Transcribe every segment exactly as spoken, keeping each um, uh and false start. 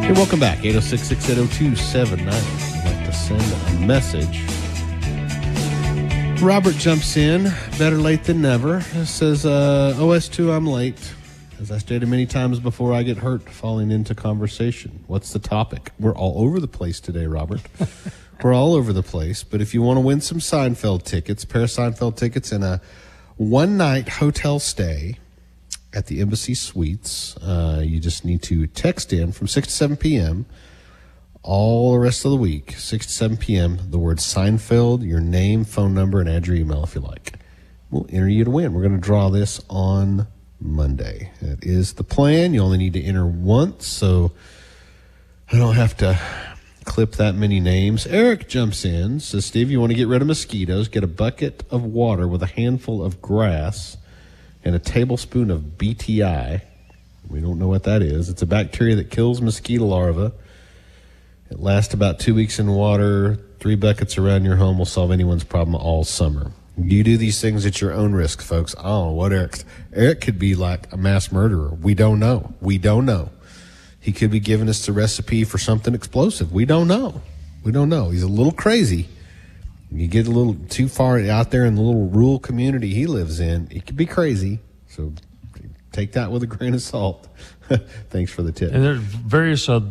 Hey, welcome back. eight oh six, six eight oh, two seven nine zero. If you'd like to send a message. Robert jumps in, better late than never. Says, uh, O S two, I'm late. As I stated many times before, I get hurt falling into conversation. What's the topic? We're all over the place today, Robert. We're all over the place. But if you want to win some Seinfeld tickets, a pair of Seinfeld tickets and a one-night hotel stay at the Embassy Suites, uh, you just need to text in from six to seven p.m. all the rest of the week, six to seven p.m., the word Seinfeld, your name, phone number, and add your email if you like. We'll enter you to win. We're going to draw this on Monday. That is the plan. You only need to enter once, so I don't have to clip that many names. Eric jumps in, says, Steve, you want to get rid of mosquitoes, get a bucket of water with a handful of grass and a tablespoon of B T I. We don't know what that is. It's a bacteria that kills mosquito larvae. It lasts about two weeks in water. Three buckets around your home will solve anyone's problem all summer. You do these things at your own risk, folks. I don't know what Eric... Eric could be like a mass murderer. We don't know. We don't know. He could be giving us the recipe for something explosive. We don't know. We don't know. He's a little crazy. You get a little too far out there in the little rural community he lives in, it could be crazy. So take that with a grain of salt. Thanks for the tip. And there's various uh,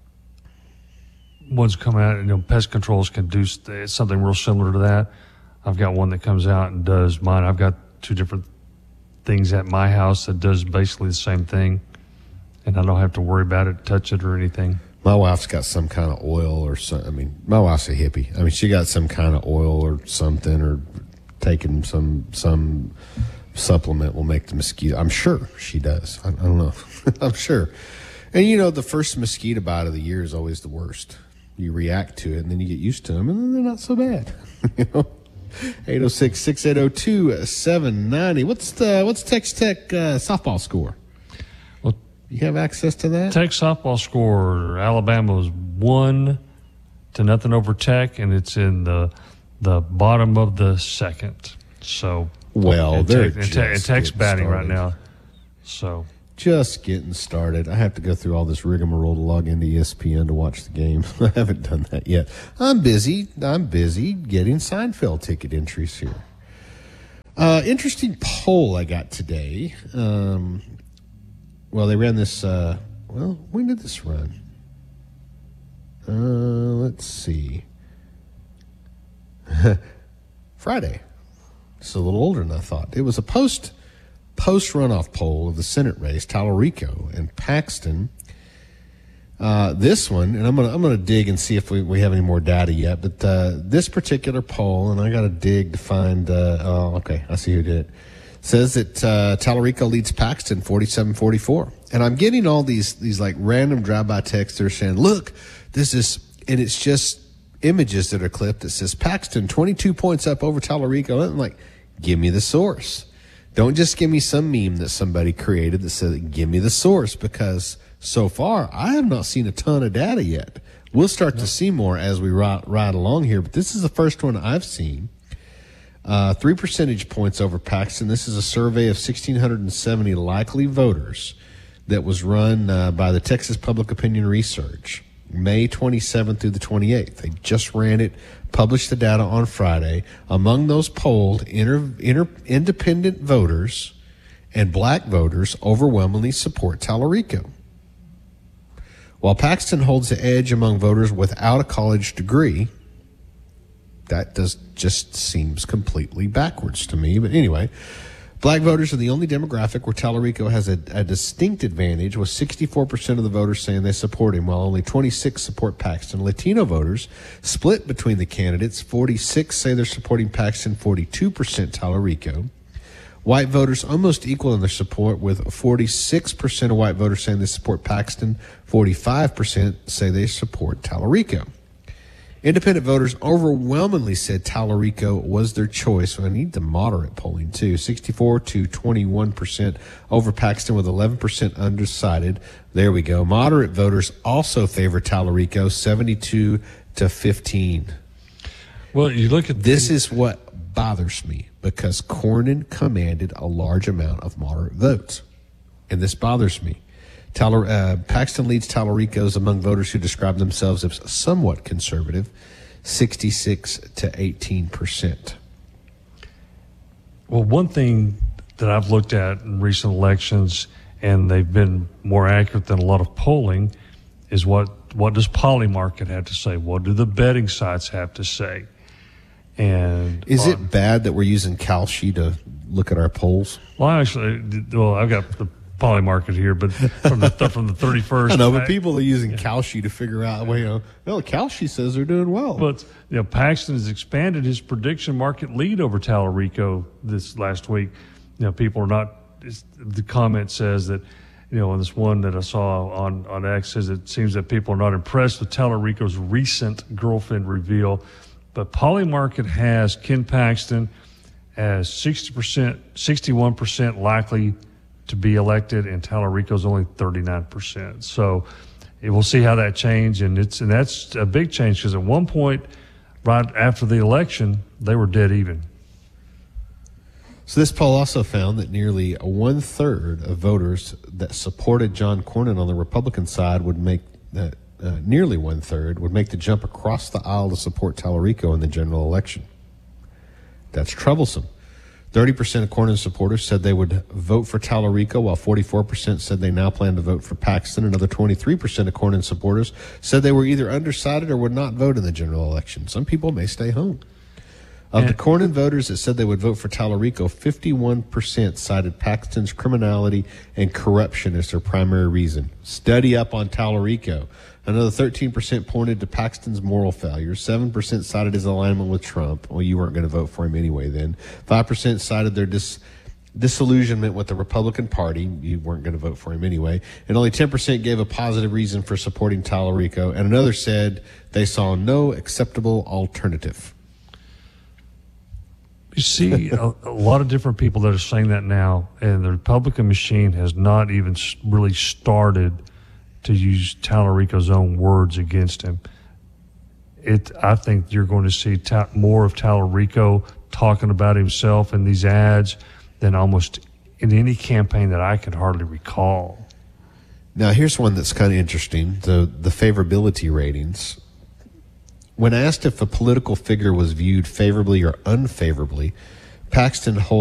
ones come out, you know, pest controls can do st- something real similar to that. I've got one that comes out and does mine. I've got two different things at my house that does basically the same thing, and I don't have to worry about it, touch it, or anything. My wife's got some kind of oil or something. I mean, my wife's a hippie. I mean, she got some kind of oil or something, or taking some some supplement will make the mosquito. I'm sure she does. I, I don't know. I'm sure. And, you know, the first mosquito bite of the year is always the worst. You react to it, and then you get used to them, and then they're not so bad. You know? eight oh six, six eight oh, two seven nine zero. What's the what's Tex Tech uh, softball score? Well, you have access to that? Tech softball score, Alabama was one to nothing over Tech, and it's in the the bottom of the second. So well, and they're Tech, and, Tech, and Tech's batting started. right now. So just getting started. I have to go through all this rigmarole to log into E S P N to watch the game. I haven't done that yet. I'm busy. I'm busy getting Seinfeld ticket entries here. Uh, interesting poll I got today. Um, well, they ran this. Uh, well, when did this run? Uh, let's see. Friday. It's a little older than I thought. It was a post. Post-runoff poll of the Senate race, Tallarico and Paxton. Uh, this one, and I'm gonna I'm gonna dig and see if we, we have any more data yet. But uh, this particular poll, and I got to dig to find. Uh, oh, okay, I see who did it. Says that uh, Tallarico leads Paxton forty-seven forty-four, and I'm getting all these these like random drive-by texts that are saying, "Look, this is," and it's just images that are clipped that says Paxton twenty-two points up over Tallarico. And I'm like, give me the source. Don't just give me some meme that somebody created that said, give me the source, because so far I have not seen a ton of data yet. We'll start no. to see more as we ride, ride along here, but this is the first one I've seen. Uh, three percentage points over Paxton. This is a survey of one thousand six hundred seventy likely voters that was run uh, by the Texas Public Opinion Research, May twenty-seventh through the twenty-eighth. They just ran it, published the data on Friday. Among those polled, inter, inter, independent voters and black voters overwhelmingly support Tallarico, while Paxton holds the edge among voters without a college degree. That does just seems completely backwards to me. But anyway, black voters are the only demographic where Tallarico has a, a distinct advantage, with sixty-four percent of the voters saying they support him, while only twenty-six support Paxton. Latino voters split between the candidates. forty-six say they're supporting Paxton, forty-two percent Tallarico. White voters almost equal in their support, with forty-six percent of white voters saying they support Paxton, forty-five percent say they support Tallarico. Independent voters overwhelmingly said Tallarico was their choice. So I need the moderate polling too. sixty-four to twenty-one percent over Paxton, with eleven percent undecided. There we go. Moderate voters also favor Tallarico, seventy-two to fifteen. Well, you look at this is what bothers me, because Cornyn commanded a large amount of moderate votes, and this bothers me. Tal- uh, Paxton leads Talarico's among voters who describe themselves as somewhat conservative, sixty-six to eighteen percent. Well, one thing that I've looked at in recent elections, and they've been more accurate than a lot of polling, is what, what does Polymarket have to say? What do the betting sites have to say? And Is uh, it bad that we're using Kalshi to look at our polls? Well, actually, well, I've got the Polymarket here, but from the from the thirty-first. I know, but people are using Kalshi to figure out, well, you know, well, Kalshi says they're doing well. But you know, Paxton has expanded his prediction market lead over Talarico this last week. You know, people are not. The comment says that, you know, on this one that I saw on on X says it seems that people are not impressed with Talarico's recent girlfriend reveal, but Polymarket has Ken Paxton as sixty percent, sixty-one percent likely to be elected, and Talarico's only thirty-nine percent. So it, we'll see how that changes, and it's and that's a big change because at one point, right after the election, they were dead even. So this poll also found that nearly one third of voters that supported John Cornyn on the Republican side would make uh, uh, nearly one third would make the jump across the aisle to support Talarico in the general election. That's troublesome. thirty percent of Cornyn supporters said they would vote for Talarico, while forty-four percent said they now plan to vote for Paxton. Another twenty-three percent of Cornyn supporters said they were either undecided or would not vote in the general election. Some people may stay home. Of the Cornyn voters that said they would vote for Talarico, fifty-one percent cited Paxton's criminality and corruption as their primary reason. Study up on Talarico. Another thirteen percent pointed to Paxton's moral failures. seven percent cited his alignment with Trump. Well, you weren't going to vote for him anyway then. five percent cited their dis- disillusionment with the Republican Party. You weren't going to vote for him anyway. And only ten percent gave a positive reason for supporting Talarico. And another said they saw no acceptable alternative. You see a, a lot of different people that are saying that now, and the Republican machine has not even s- really started to use Talarico's own words against him. It, I think you're going to see ta- more of Talarico talking about himself in these ads than almost in any campaign that I could hardly recall. Now, here's one that's kind of interesting, the, the favorability ratings. When asked if a political figure was viewed favorably or unfavorably, Paxton holds